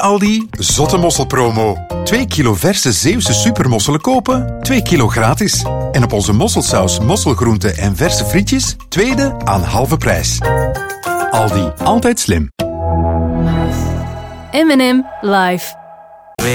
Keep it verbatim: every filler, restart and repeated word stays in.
Aldi, zotte mosselpromo. twee kilo verse Zeeuwse supermosselen kopen, twee kilo gratis. En op onze mosselsaus, mosselgroenten en verse frietjes, tweede aan halve prijs. Aldi, altijd slim. M en M live.